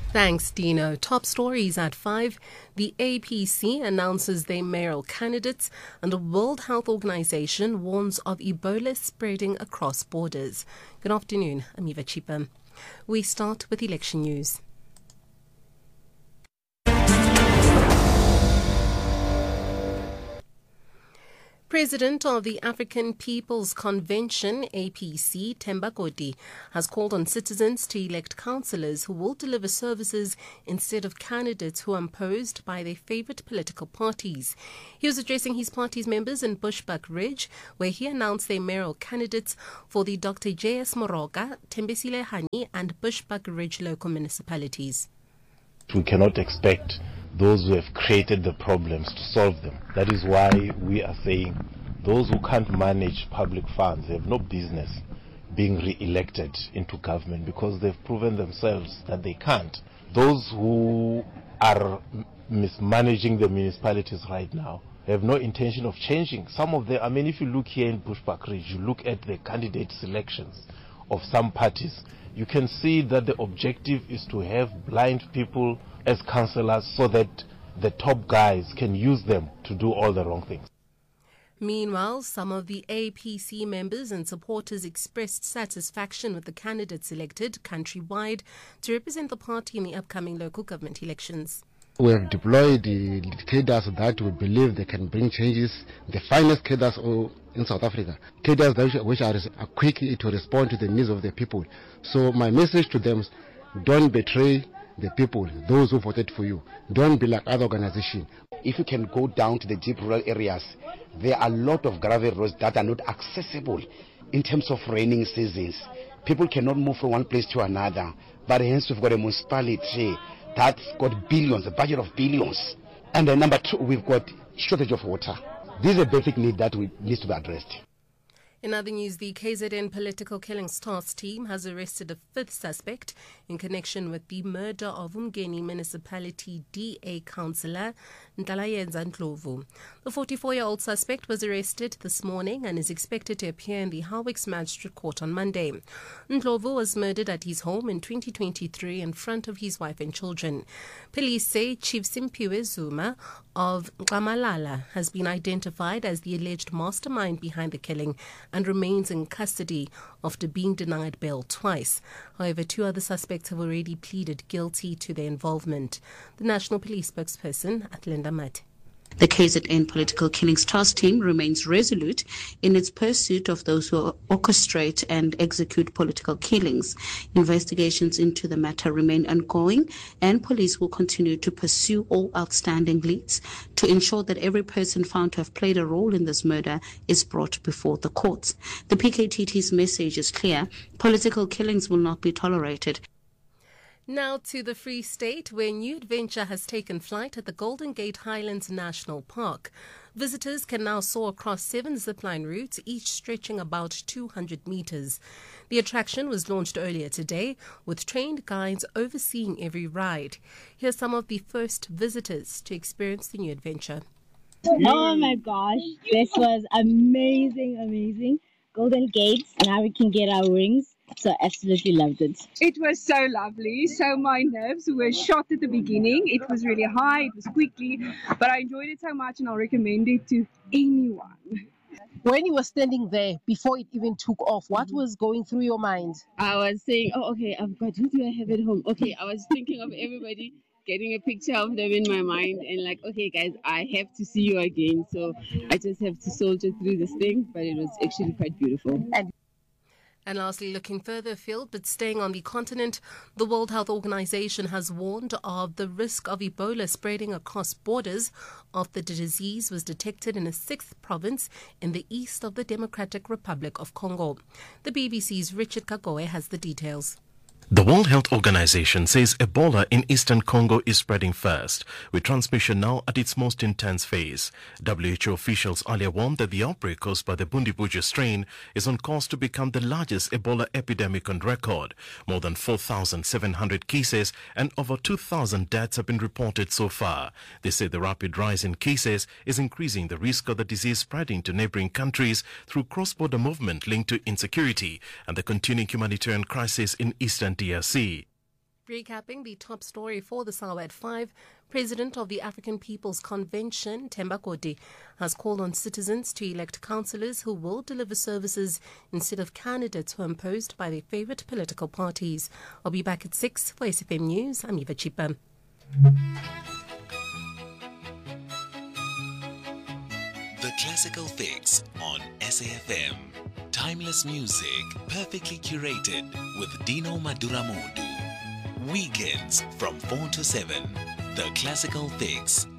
Thanks, Dino. Top stories at 5. The APC announces their mayoral candidates, and the World Health Organization warns of Ebola spreading across borders. Good afternoon, I'm Eva Chipa. We start with election news. President of the African People's Convention, APC, Themba Koti, has called on citizens to elect councillors who will deliver services instead of candidates who are imposed by their favourite political parties. He was addressing his party's members in Bushbuckridge, where he announced their mayoral candidates for the Dr. J.S. Moroka, Thembisile Hani and Bushbuckridge local municipalities. We cannot expect those who have created the problems to solve them. That is why we are saying those who can't manage public funds have no business being re-elected into government, because they've proven themselves that they can't. Those who are mismanaging the municipalities right now have no intention of changing. Some of them, if you look here in Bushbuckridge, you look at the candidate selections of some parties, you can see that the objective is to have blind people as councillors so that the top guys can use them to do all the wrong things. Meanwhile, some of the APC members and supporters expressed satisfaction with the candidates elected countrywide to represent the party in the upcoming local government elections. We have deployed the cadres that we believe they can bring changes, the finest cadres in South Africa, cadres which are quick to respond to the needs of the people. So my message to them is, don't betray the people, those who voted for you. Don't be like other organizations. If you can go down to the deep rural areas, there are a lot of gravel roads that are not accessible in terms of raining seasons. People cannot move from one place to another. But hence we've got a municipality that's got billions, a budget of billions. And then number 2, we've got shortage of water. This is a basic need that needs to be addressed. In other news, the KZN Political Killings Task Team has arrested a 5th suspect in connection with the murder of Umgeni Municipality DA Councillor Ntalayenza Ndlovu. The 44-year-old suspect was arrested this morning and is expected to appear in the Harwich Magistrate Court on Monday. Ndlovu was murdered at his home in 2023 in front of his wife and children. Police say Chief Simpiwe Zuma of Ngqamalala has been identified as the alleged mastermind behind the killing and remains in custody after being denied bail twice. However, 2 other suspects have already pleaded guilty to their involvement. The National Police spokesperson, Athlenda Mat. The KZN Political Killings Task Team remains resolute in its pursuit of those who orchestrate and execute political killings. Investigations into the matter remain ongoing, and police will continue to pursue all outstanding leads to ensure that every person found to have played a role in this murder is brought before the courts. The PKTT's message is clear: political killings will not be tolerated. Now to the Free State, where new adventure has taken flight at the Golden Gate Highlands National Park. Visitors can now soar across 7 zipline routes, each stretching about 200 meters. The attraction was launched earlier today, with trained guides overseeing every ride. Here's some of the first visitors to experience the new adventure. Oh my gosh, this was amazing. Golden Gates, now we can get our wings. So absolutely loved it. It was so lovely. So my nerves were shot at the beginning. It was really high, it was quickly, but I enjoyed it so much and I'll recommend it to anyone. When you were standing there, before it even took off, what was going through your mind? I was saying, who do I have at home? Okay, I was thinking of everybody, getting a picture of them in my mind and like, okay guys, I have to see you again. So I just have to soldier through this thing, but it was actually quite beautiful. And lastly, looking further afield, but staying on the continent, the World Health Organization has warned of the risk of Ebola spreading across borders after the disease was detected in a 6th province in the east of the Democratic Republic of Congo. The BBC's Richard Kagoe has the details. The World Health Organization says Ebola in eastern Congo is spreading fast, with transmission now at its most intense phase. WHO officials earlier warned that the outbreak caused by the Bundibugyo strain is on course to become the largest Ebola epidemic on record. More than 4,700 cases and over 2,000 deaths have been reported so far. They say the rapid rise in cases is increasing the risk of the disease spreading to neighboring countries through cross-border movement linked to insecurity and the continuing humanitarian crisis in eastern DRC. Recapping the top story for this hour at 5, President of the African People's Convention, Themba Koti, has called on citizens to elect councillors who will deliver services instead of candidates who are imposed by their favourite political parties. I'll be back at 6 for SFM News. I'm Eva Chipa. The Classical Fix on SAFM. Timeless music, perfectly curated with Dino Maduramodu. Weekends from 4 to 7. The Classical Fix